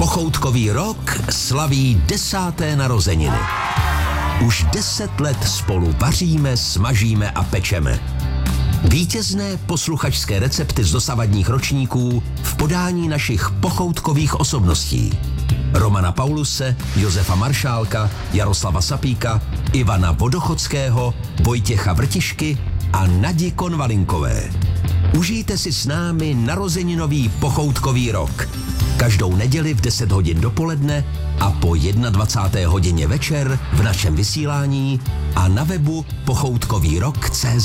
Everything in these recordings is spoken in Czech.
Pochoutkový rok slaví 10. narozeniny. Už 10 let spolu vaříme, smažíme a pečeme. Vítězné posluchačské recepty z dosavadních ročníků v podání našich pochoutkových osobností. Romana Pauluse, Josefa Maršálka, Jaroslava Sapíka, Ivana Vodochodského, Vojtěcha Vrtišky a Nadi Konvalinkové. Užijte si s námi narozeninový pochoutkový rok. Každou neděli v 10 hodin dopoledne a po 21. hodině večer v našem vysílání a na webu pochoutkovýrok.cz.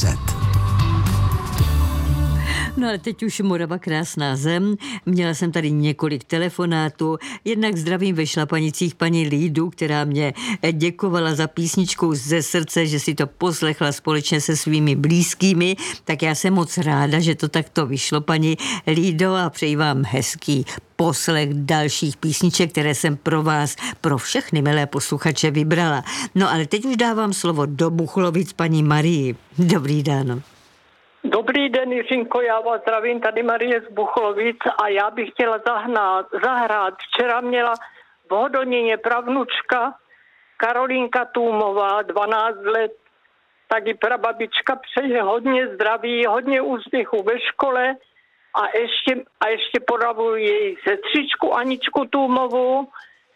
No ale teď už Morava krásná zem. Měla jsem tady několik telefonátů. Jednak zdravím ve Šlapanicích paní Lídu, která mě děkovala za písničku ze srdce, že si to poslechla společně se svými blízkými. Tak já jsem moc ráda, že to takto vyšlo, paní Lído, a přeji vám hezký poslech dalších písniček, které jsem pro vás, pro všechny milé posluchače vybrala. No ale teď už dávám slovo do Buchlovic paní Marii. Dobrý den. Dobrý den, Jiřinko, já vás zdravím, tady Marie z Buchlovic a já bych chtěla zahrát. Včera měla v Hodonině pravnučka Karolínka Tůmová, 12 let, taky prababička, přeje hodně zdraví, hodně úspěchů ve škole a ještě podavuji její sestřičku Aničku Tůmovou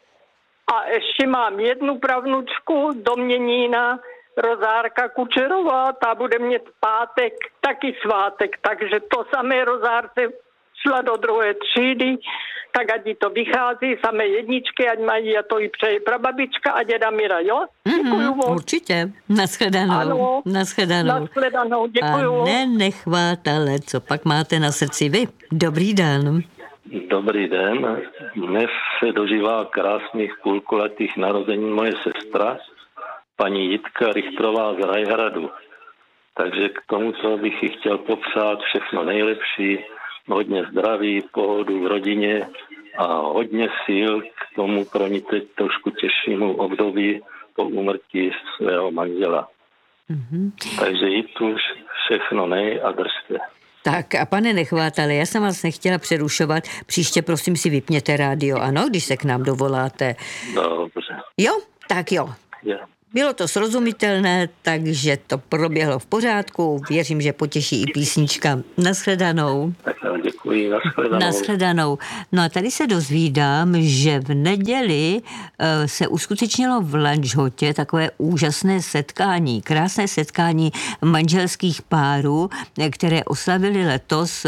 a ještě mám jednu pravnučku Doměnína, Rozárka Kučerová, ta bude mít pátek taky svátek, takže to samé Rozárce šla do 2. třídy, tak ať jí to vychází, samé jedničky, ať mají, a to jí přeje prababička a děda Mira, jo? Děkuju moc. Určitě, nashledanou. Ano, nashledanou, děkuju. A nechvátale, co pak máte na srdci vy? Dobrý den. Dobrý den, dnes se dožívá krásných půlkulatých narození moje sestra, paní Jitka Richtrová z Rajhradu. Takže k tomu, co bych jí chtěl popřát, všechno nejlepší, hodně zdraví, pohodu v rodině a hodně sil k tomu pro ní teď trošku těžšímu období po úmrtí svého manžela. Mm-hmm. Takže jí tu všechno a držte. Tak a pane Nechvátale, já jsem vás nechtěla přerušovat, příště prosím si vypněte rádio, ano, když se k nám dovoláte. Dobře. Jo? Tak jo. Yeah. Bylo to srozumitelné, takže to proběhlo v pořádku. Věřím, že potěší i písnička. Nashledanou. Tak děkuji, nashledanou. Nashledanou. No a tady se dozvídám, že v neděli se uskutečnilo v Lanžhotě takové úžasné setkání, krásné setkání manželských párů, které oslavili letos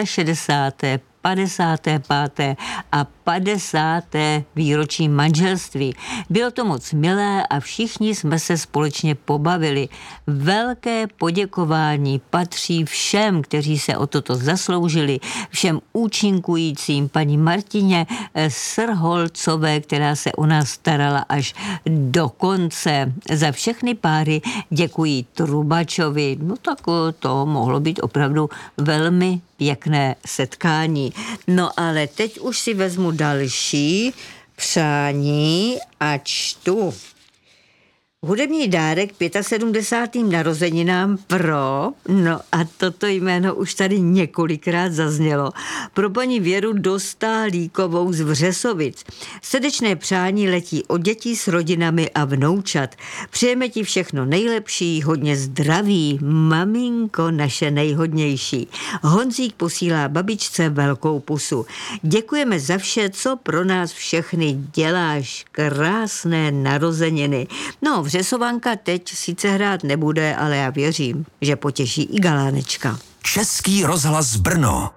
65. 55. a 50. výročí manželství. Bylo to moc milé a všichni jsme se společně pobavili. Velké poděkování patří všem, kteří se o toto zasloužili, všem účinkujícím, paní Martině Srholcové, která se o nás starala až do konce. Za všechny páry děkuji Trubačovi. No tak to mohlo být opravdu velmi pěkné setkání. No ale teď už si vezmu další přání a čtu. Hudební dárek 75. narozeninám pro, no a toto jméno už tady několikrát zaznělo, pro paní Věru Dostálíkovou z Vřesovic. Srdečné přání letí od dětí s rodinami a vnoučat. Přejeme ti všechno nejlepší, hodně zdraví, maminko naše nejhodnější. Honzík posílá babičce velkou pusu. Děkujeme za vše, co pro nás všechny děláš. Krásné narozeniny. No, Vřesovanka teď sice hrát nebude, ale já věřím, že potěší i Galánečka. Český rozhlas Brno.